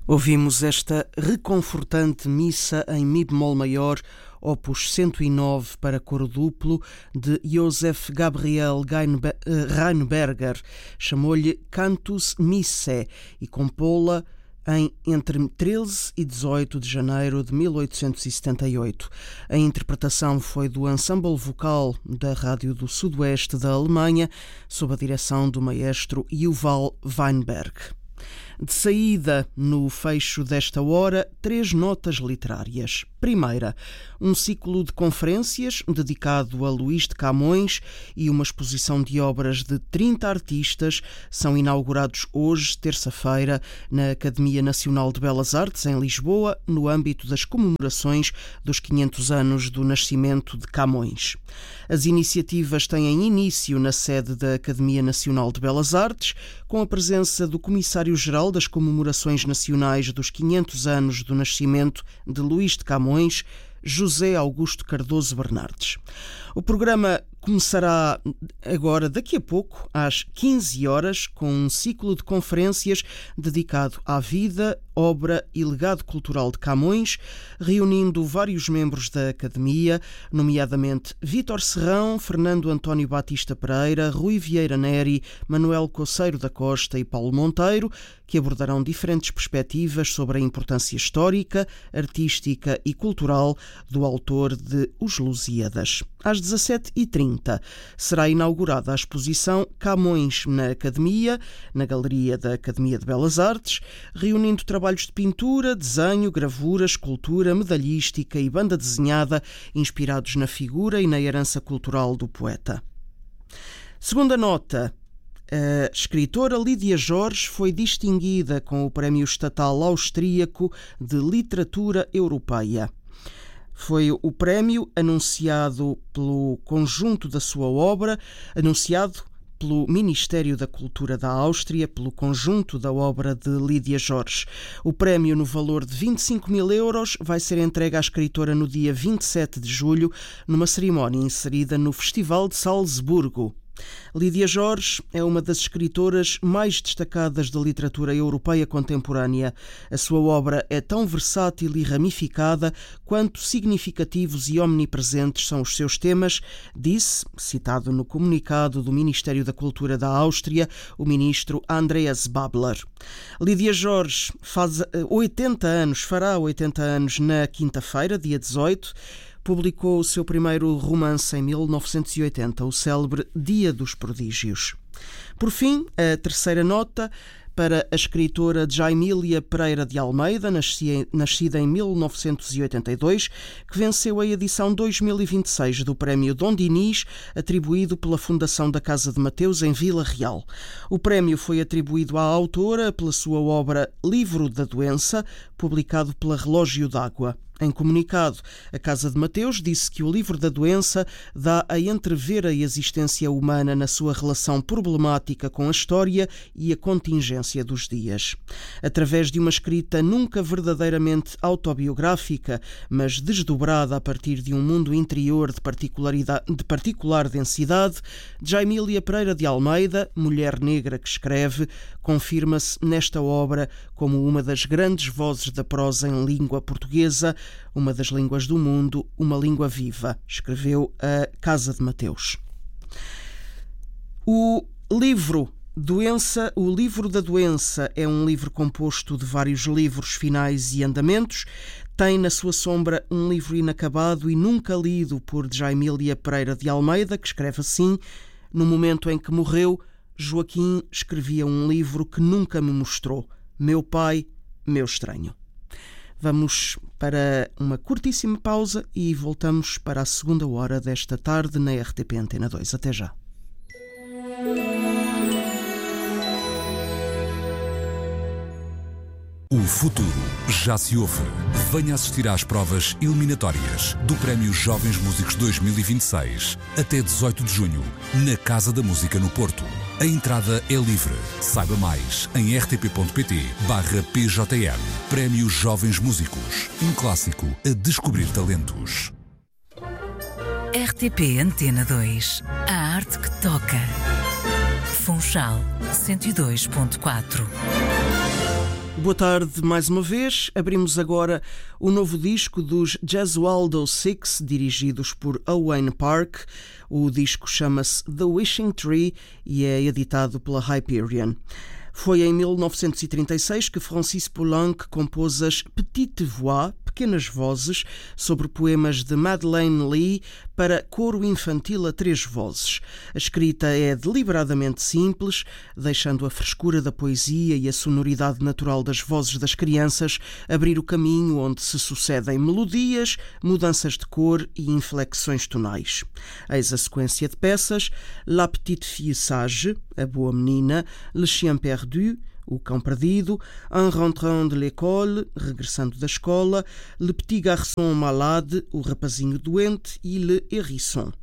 Ouvimos esta reconfortante missa em mi bemol maior, opus 109 para coro duplo, de Josef Gabriel Reinberger. Chamou-lhe Cantus Missae e compô-la entre 13 e 18 de janeiro de 1878. A interpretação foi do ensemble vocal da Rádio do Sudoeste da Alemanha, sob a direção do maestro Yuval Weinberg. De saída, no fecho desta hora, 3 notas literárias. Primeira, um ciclo de conferências dedicado a Luís de Camões e uma exposição de obras de 30 artistas são inaugurados hoje, terça-feira, na Academia Nacional de Belas Artes, em Lisboa, no âmbito das comemorações dos 500 anos do nascimento de Camões. As iniciativas têm início na sede da Academia Nacional de Belas Artes, com a presença do Comissário-Geral das Comemorações Nacionais dos 500 anos do nascimento de Luís de Camões, José Augusto Cardoso Bernardes. O programa começará agora, daqui a pouco, às 15 horas, com um ciclo de conferências dedicado à vida, obra e legado cultural de Camões, reunindo vários membros da Academia, nomeadamente Vítor Serrão, Fernando António Batista Pereira, Rui Vieira Neri, Manuel Coceiro da Costa e Paulo Monteiro, que abordarão diferentes perspectivas sobre a importância histórica, artística e cultural do autor de Os Lusíadas. Às 17h30 será inaugurada a exposição Camões na Academia, na Galeria da Academia de Belas Artes, reunindo trabalhos de pintura, desenho, gravura, escultura, medalhística e banda desenhada inspirados na figura e na herança cultural do poeta. Segunda nota. A escritora Lídia Jorge foi distinguida com o Prémio Estatal Austríaco de Literatura Europeia. Foi o prémio anunciado pelo conjunto da sua obra, anunciado pelo Ministério da Cultura da Áustria, pelo conjunto da obra de Lídia Jorge. O prémio, no valor de 25.000 euros, vai ser entregue à escritora no dia 27 de julho, numa cerimónia inserida no Festival de Salzburgo. Lídia Jorge é uma das escritoras mais destacadas da literatura europeia contemporânea. A sua obra é tão versátil e ramificada quanto significativos e omnipresentes são os seus temas, disse, citado no comunicado do Ministério da Cultura da Áustria, o ministro Andreas Babler. Lídia Jorge fará 80 anos na quinta-feira, dia 18. Publicou o seu primeiro romance em 1980, o célebre Dia dos Prodígios. Por fim, a terceira nota para a escritora Jaimília Pereira de Almeida, nascida em 1982, que venceu a edição 2026 do Prémio Dom Dinis, atribuído pela Fundação da Casa de Mateus em Vila Real. O prémio foi atribuído à autora pela sua obra Livro da Doença, publicado pela Relógio d'Água. Em comunicado, a Casa de Mateus disse que o Livro da Doença dá a entrever a existência humana na sua relação problemática com a história e a contingência dos dias. Através de uma escrita nunca verdadeiramente autobiográfica, mas desdobrada a partir de um mundo interior de particular densidade, Jaimília Pereira de Almeida, mulher negra que escreve, confirma-se nesta obra como uma das grandes vozes da prosa em língua portuguesa, uma das línguas do mundo, uma língua viva, escreveu a Casa de Mateus. O Livro da Doença é um livro composto de vários livros finais e andamentos. Tem na sua sombra um livro inacabado e nunca lido por Jaimília Pereira de Almeida, que escreve assim: no momento em que morreu, Joaquim escrevia um livro que nunca me mostrou. Meu pai, meu estranho. Vamos para uma curtíssima pausa e voltamos para a segunda hora desta tarde na RTP Antena 2. Até já. O futuro já se ouve. Venha assistir às provas eliminatórias do Prémio Jovens Músicos 2026, até 18 de junho, na Casa da Música no Porto. A entrada é livre. Saiba mais em rtp.pt/PJM. Prémio Jovens Músicos. Um clássico a descobrir talentos. RTP Antena 2. A arte que toca. Funchal 102.4. Boa tarde mais uma vez. Abrimos agora o novo disco dos Gesualdo Six, dirigidos por Owain Park. O disco chama-se The Wishing Tree e é editado pela Hyperion. Foi em 1936 que Francis Poulenc compôs as Petites Voix, pequenas vozes, sobre poemas de Madeleine Lee para coro infantil a 3 vozes. A escrita é deliberadamente simples, deixando a frescura da poesia e a sonoridade natural das vozes das crianças abrir o caminho onde se sucedem melodias, mudanças de cor e inflexões tonais. Eis a sequência de peças: La Petite Fille Sage, a boa menina, Le Chien Perdu, o cão perdido, En rentrant de l'école, regressando da escola, Le petit garçon malade, o rapazinho doente, e Le hérisson.